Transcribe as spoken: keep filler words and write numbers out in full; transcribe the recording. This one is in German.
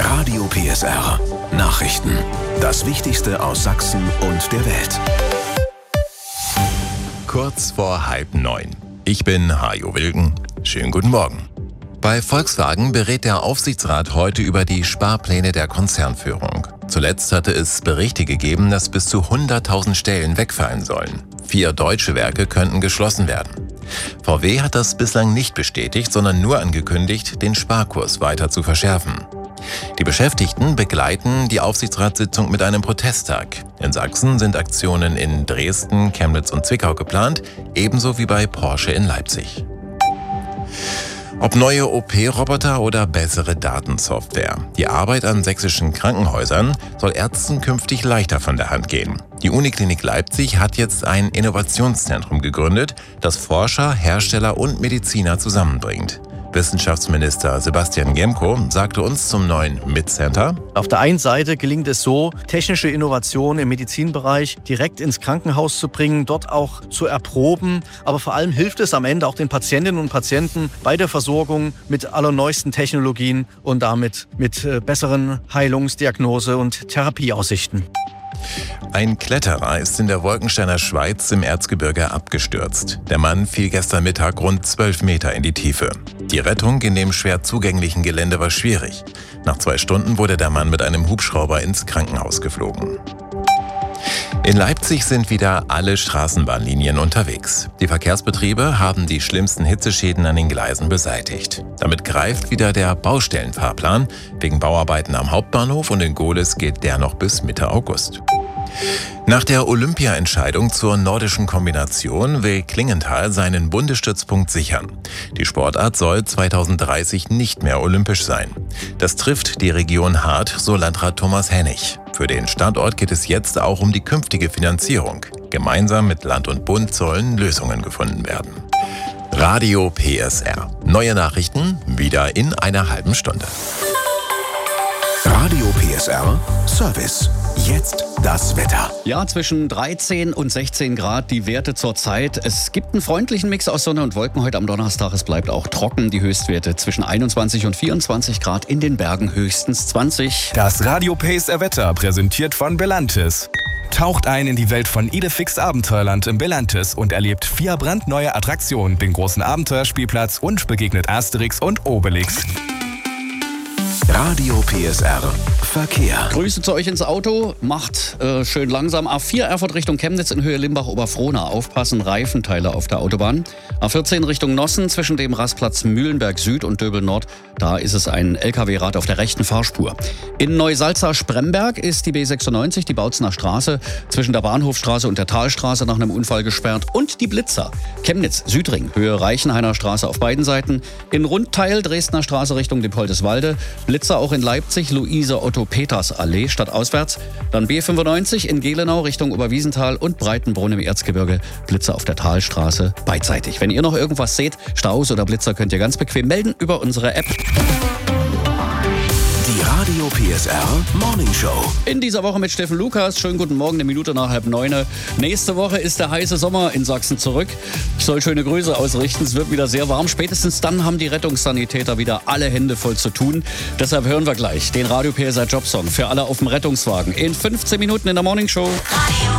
Radio P S R. Nachrichten. Das Wichtigste aus Sachsen und der Welt. Kurz vor halb neun. Ich bin Hajo Wilken. Schönen guten Morgen. Bei Volkswagen berät der Aufsichtsrat heute über die Sparpläne der Konzernführung. Zuletzt hatte es Berichte gegeben, dass bis zu hunderttausend Stellen wegfallen sollen. Vier deutsche Werke könnten geschlossen werden. V W hat das bislang nicht bestätigt, sondern nur angekündigt, den Sparkurs weiter zu verschärfen. Die Beschäftigten begleiten die Aufsichtsratssitzung mit einem Protesttag. In Sachsen sind Aktionen in Dresden, Chemnitz und Zwickau geplant, ebenso wie bei Porsche in Leipzig. Ob neue O P-Roboter oder bessere Datensoftware. Die Arbeit an sächsischen Krankenhäusern soll Ärzten künftig leichter von der Hand gehen. Die Uniklinik Leipzig hat jetzt ein Innovationszentrum gegründet, das Forscher, Hersteller und Mediziner zusammenbringt. Wissenschaftsminister Sebastian Gemko sagte uns zum neuen M I T-Center: Auf der einen Seite gelingt es so, technische Innovationen im Medizinbereich direkt ins Krankenhaus zu bringen, dort auch zu erproben. Aber vor allem hilft es am Ende auch den Patientinnen und Patienten bei der Versorgung mit allerneuesten Technologien und damit mit besseren Heilungs-, Diagnose- und Therapieaussichten. Ein Kletterer ist in der Wolkensteiner Schweiz im Erzgebirge abgestürzt. Der Mann fiel gestern Mittag rund zwölf Meter in die Tiefe. Die Rettung in dem schwer zugänglichen Gelände war schwierig. Nach zwei Stunden wurde der Mann mit einem Hubschrauber ins Krankenhaus geflogen. In Leipzig sind wieder alle Straßenbahnlinien unterwegs. Die Verkehrsbetriebe haben die schlimmsten Hitzeschäden an den Gleisen beseitigt. Damit greift wieder der Baustellenfahrplan. Wegen Bauarbeiten am Hauptbahnhof und in Gohlis geht der noch bis Mitte August. Nach der Olympia-Entscheidung zur nordischen Kombination will Klingenthal seinen Bundesstützpunkt sichern. Die Sportart soll zweitausenddreißig nicht mehr olympisch sein. Das trifft die Region hart, so Landrat Thomas Hennig. Für den Standort geht es jetzt auch um die künftige Finanzierung. Gemeinsam mit Land und Bund sollen Lösungen gefunden werden. Radio P S R. Neue Nachrichten wieder in einer halben Stunde. Radio P S R Service. Jetzt das Wetter. Ja, zwischen dreizehn und sechzehn Grad die Werte zur Zeit. Es gibt einen freundlichen Mix aus Sonne und Wolken heute am Donnerstag. Es bleibt auch trocken. Die Höchstwerte zwischen einundzwanzig und vierundzwanzig Grad, in den Bergen höchstens zwanzig. Das Radio P S R Wetter präsentiert von Belantis. Taucht ein in die Welt von Idefix Abenteuerland im Belantis und erlebt vier brandneue Attraktionen, den großen Abenteuerspielplatz und begegnet Asterix und Obelix. Radio P S R Verkehr. Grüße zu euch ins Auto. Macht äh, schön langsam. A vier Erfurt Richtung Chemnitz in Höhe Limbach-Oberfrohna. Aufpassen, Reifenteile auf der Autobahn. A vierzehn Richtung Nossen zwischen dem Rastplatz Mühlenberg Süd und Döbel Nord. Da ist es ein L K W-Rad auf der rechten Fahrspur. In Neusalza-Spremberg ist die B sechsundneunzig, die Bautzener Straße, zwischen der Bahnhofstraße und der Talstraße nach einem Unfall gesperrt. Und die Blitzer. Chemnitz Südring, Höhe Reichenhainer Straße auf beiden Seiten. In Rundteil Dresdner Straße Richtung Diepoldeswalde. Blitzer auch in Leipzig, Luise-Otto-Peters-Allee stadtauswärts. Dann B fünfundneunzig in Gelenau Richtung Oberwiesenthal und Breitenbrunn im Erzgebirge. Blitzer auf der Talstraße beidseitig. Wenn ihr noch irgendwas seht, Staus oder Blitzer, könnt ihr ganz bequem melden über unsere App. Die Radio P S R Morning Show. In dieser Woche mit Steffen Lukas. Schönen guten Morgen, eine Minute nach halb neun. Nächste Woche ist der heiße Sommer in Sachsen zurück. Ich soll schöne Grüße ausrichten. Es wird wieder sehr warm. Spätestens dann haben die Rettungssanitäter wieder alle Hände voll zu tun. Deshalb hören wir gleich den Radio P S R Jobsong für alle auf dem Rettungswagen. In fünfzehn Minuten in der Morning Show.